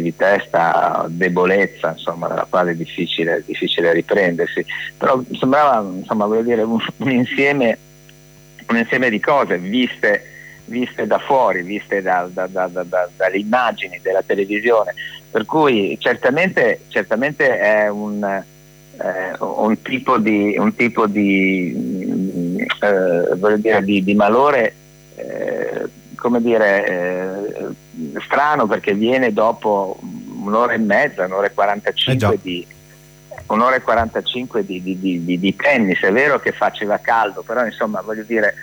di testa, debolezza, insomma, dalla quale è difficile riprendersi. Però sembrava, insomma, voglio dire, un insieme di cose viste da fuori, viste dalle immagini della televisione, per cui certamente è un tipo di voglio dire, di malore, come dire, strano, perché viene dopo un'ora e mezza, un'ora e 45 di tennis. È vero che faceva caldo, però insomma, voglio dire,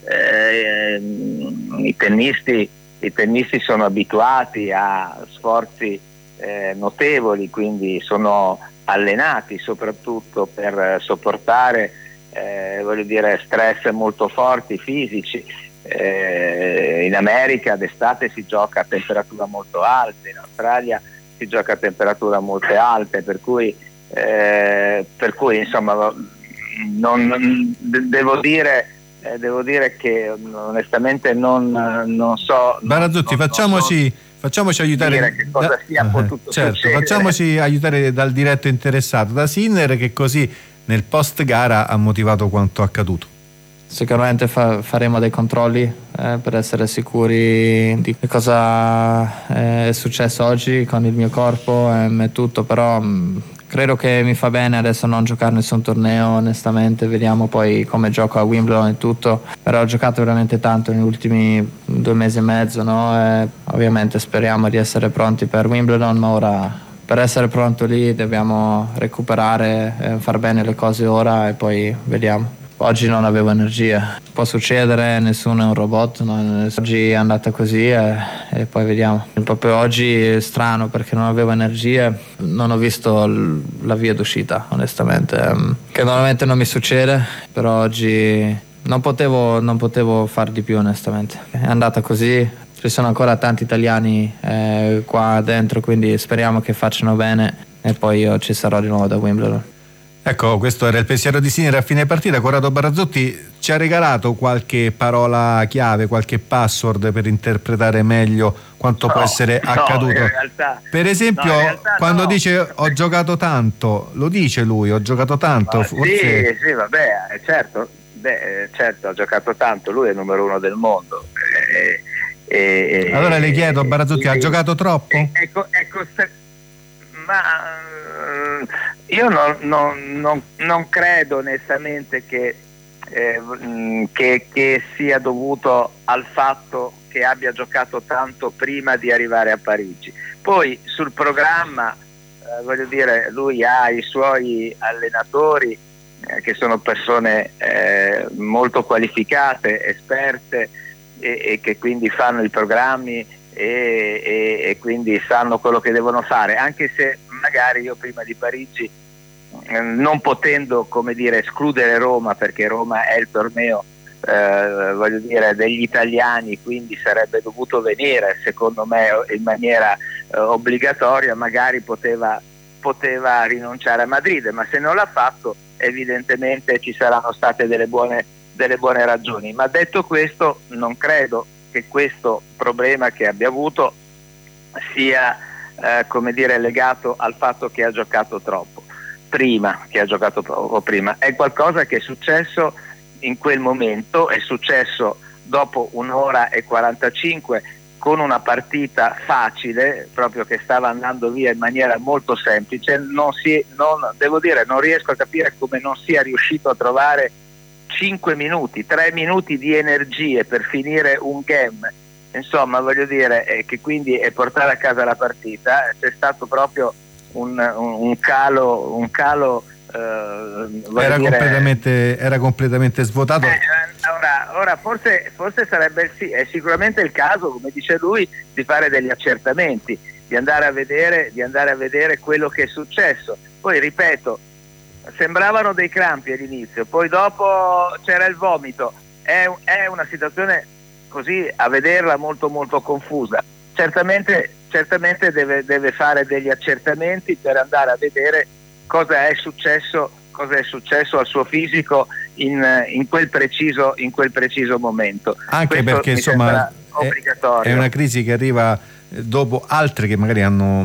i tennisti sono abituati a sforzi notevoli, quindi sono allenati soprattutto per sopportare voglio dire, stress molto forti fisici. In America d'estate si gioca a temperatura molto alte, in Australia si gioca a temperature molto alte, per cui insomma devo dire che onestamente non so. Barazzutti, facciamoci aiutare. Che cosa sia potuto succedere. Facciamoci aiutare dal diretto interessato, da Sinner, che così nel post gara ha motivato quanto accaduto. Sicuramente faremo dei controlli per essere sicuri di cosa è successo oggi con il mio corpo e tutto, però credo che mi fa bene adesso non giocare nessun torneo, onestamente. Vediamo poi come gioco a Wimbledon e tutto, però ho giocato veramente tanto negli ultimi 2 mesi e mezzo, no? E ovviamente speriamo di essere pronti per Wimbledon, ma ora per essere pronto lì dobbiamo recuperare, far bene le cose ora e poi vediamo. Oggi non avevo energia, può succedere, nessuno è un robot, no? Oggi è andata così e poi vediamo. Proprio oggi è strano perché non avevo energia, non ho visto la via d'uscita, onestamente, che normalmente non mi succede, però oggi non potevo far di più, onestamente. È andata così, ci sono ancora tanti italiani qua dentro, quindi speriamo che facciano bene e poi io ci sarò di nuovo da Wimbledon. Ecco, questo era il pensiero di Sinner a fine partita. Corrado Barazzutti ci ha regalato qualche parola chiave, qualche password per interpretare meglio quanto può essere accaduto. Per esempio, quando dice ho giocato tanto, lo dice lui, ho giocato tanto. Forse... Sì, vabbè, certo, ho giocato tanto, lui è il numero 1 del mondo. Allora le chiedo, Barazzutti, ha giocato troppo? Ma io non credo onestamente che sia dovuto al fatto che abbia giocato tanto prima di arrivare a Parigi. Poi sul programma, voglio dire, lui ha i suoi allenatori che sono persone molto qualificate, esperte e che quindi fanno i programmi e quindi sanno quello che devono fare, anche se magari io prima di Parigi, non potendo, come dire, escludere Roma, perché Roma è il torneo voglio dire degli italiani, quindi sarebbe dovuto venire secondo me in maniera obbligatoria, magari poteva rinunciare a Madrid, ma se non l'ha fatto evidentemente ci saranno state delle buone ragioni. Ma detto questo, non credo che questo problema che abbia avuto sia come dire legato al fatto che ha giocato troppo prima, è qualcosa che è successo in quel momento, è successo dopo 1 ora e 45 con una partita facile, proprio che stava andando via in maniera molto semplice. Devo dire, non riesco a capire come non sia riuscito a trovare 5 minuti, 3 minuti di energie per finire un game, insomma voglio dire che quindi è portare a casa la partita. C'è stato proprio un calo era completamente svuotato. Ora forse sarebbe è sicuramente il caso, come dice lui, di fare degli accertamenti, di andare a vedere quello che è successo. Poi ripeto, sembravano dei crampi all'inizio, poi dopo c'era il vomito. È una situazione così a vederla molto molto confusa. Certamente deve fare degli accertamenti per andare a vedere cosa è successo al suo fisico in quel preciso momento. Anche questo perché insomma è una crisi che arriva dopo altre che magari hanno